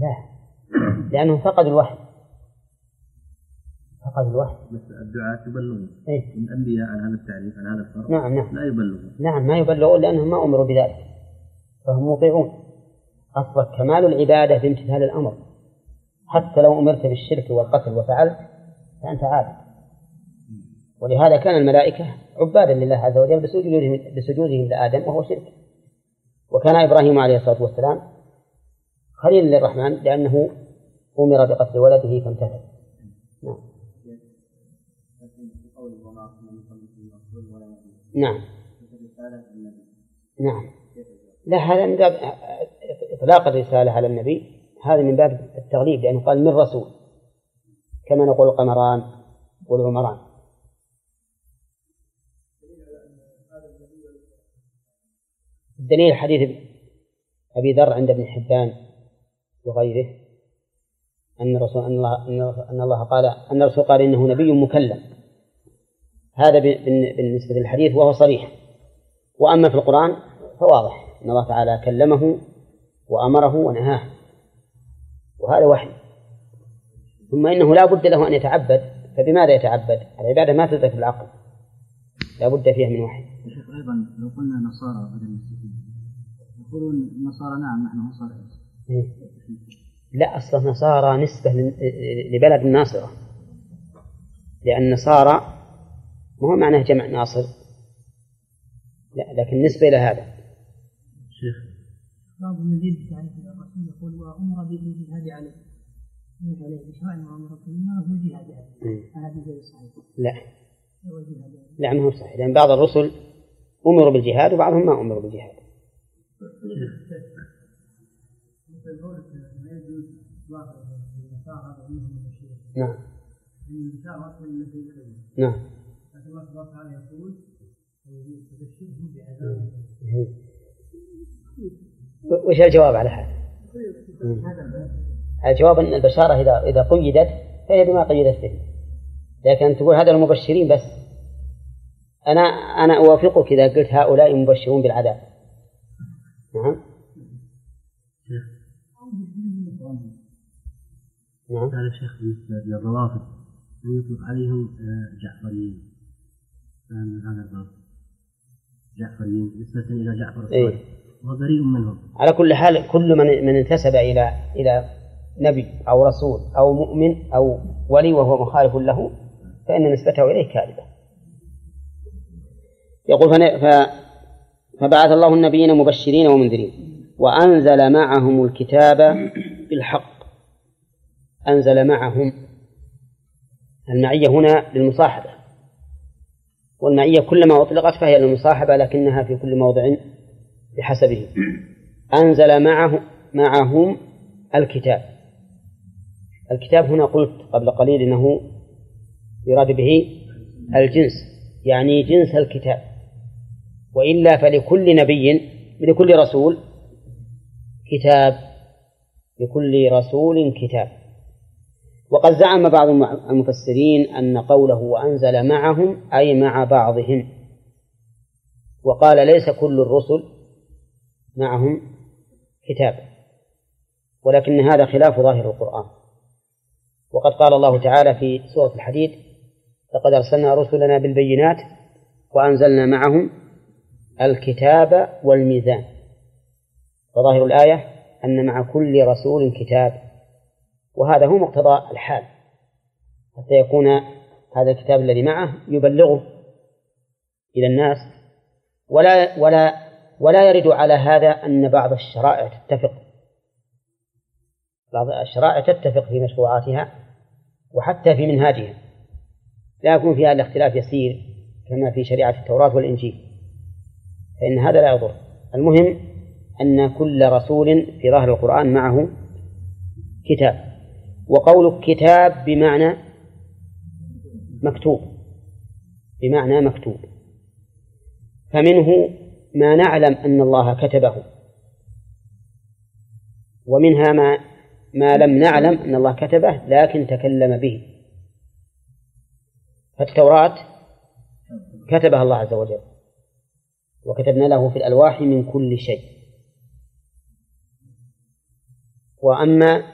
لا، لأنهم فقدوا الوحي. بس الدعاة يبلغون إيه؟ الأنبياء عن هذا التعريف، عن هذا الفرق. نعم. لا يبلغون. نعم ما يبلغون لأنهم ما أمروا بذلك فهم مطيعون. أصبح كمال العبادة بامتثال الأمر، حتى لو أمرت بالشرك والقتل وفعلت فأنت عابد. ولهذا كان الملائكة عبادا لله عز وجل بسجودهم لآدم وهو شرك. وكان إبراهيم عليه الصلاة والسلام خليل للرحمن لأنه أمر بقتل ولده فامتثل. نعم. نعم. لا، هذا من باب إطلاق الرسالة على النبي، هذا من باب التغليب، لأنه قال من رسول، كما نقول القمران والعمران. الدليل حديث أبي ذر عند ابن حبان وغيره أن الله قال أن الرسول قال إنه نبي مكلم. هذا بالنسبة للحديث وهو صريح. وأما في القرآن فواضح أن الله تعالى كلمه وأمره ونهاه، وهذا وحي. ثم إنه لا بد له أن يتعبد، فبماذا يتعبد؟ العبادة ما تدرك بالعقل، لا بد فيها من وحي. شيخ أيضا لو قلنا نصارى بدل المسلمين يقولون النصارى نعم نحن نصارى. لا، أصلا نصارى نسبة لبلد الناصرة، لأن نصارى ما هو معناه جمع ناصر، لا، لكن نسبة إلى هذا. شيخ بعض المزيد تعرف الرسول يقول وأمر بالجهاد عليه بشرع وأمر بالجهاد عليه، هذا غير صحيح. لا ما هو صحيح، لأن بعض الرسل أمروا بالجهاد وبعضهم ما أمروا بالجهاد. نعم. نعم. وش الجواب على هذا؟ الجواب أن البشارة إذا قيدت فهي بما قيدت به، لكن تقول هذا المبشرين بس. أنا أوافقك إذا قلت هؤلاء مبشرون بالعذاب. نعم. نعم. هذا الشيخ بالنسبة للروافض يطلق عليهم جعفريين، هذا الباب جعفريين نسبة إلى جعفر الصادق، وهو بريء منهم. على كل حال كل من انتسب إلى نبي أو رسول أو مؤمن أو ولي وهو مخالف له فإن نسبته إليه كاذبة. يقول فبعث الله النبيين مبشرين ومنذرين وأنزل معهم الكتاب بالحق. أنزل معهم، المعية هنا للمصاحبة، والمعية كلما أطلقت فهي للمصاحبة لكنها في كل موضع بحسبه. أنزل معهم الكتاب. الكتاب هنا قلت قبل قليل إنه يراد به الجنس، يعني جنس الكتاب، وإلا فلكل نبي لكل رسول كتاب، لكل رسول كتاب. وقد زعم بعض المفسرين أن قوله وأنزل معهم أي مع بعضهم، وقال ليس كل الرسل معهم كتاب، ولكن هذا خلاف ظاهر القرآن. وقد قال الله تعالى في سورة الحديد لقد أرسلنا رسلنا بالبينات وأنزلنا معهم الكتاب والميزان. وظاهر الآية أن مع كل رسول كتاب، وهذا هو مقتضى الحال، حتى يكون هذا الكتاب الذي معه يبلغه إلى الناس. ولا يرد على هذا أن بعض الشرائع تتفق، بعض الشرائع تتفق في مشروعاتها وحتى في منهاجها، لا يكون فيها الاختلاف يسير كما في شريعة التوراة والإنجيل، فإن هذا لا يضر. المهم أن كل رسول في ظاهر القرآن معه كتاب. وقول كتاب بمعنى مكتوب، بمعنى مكتوب، فمنه ما نعلم أن الله كتبه، ومنها ما لم نعلم أن الله كتبه لكن تكلم به. فالتوراة كتبها الله عز وجل، وكتبنا له في الألواح من كل شيء. وأما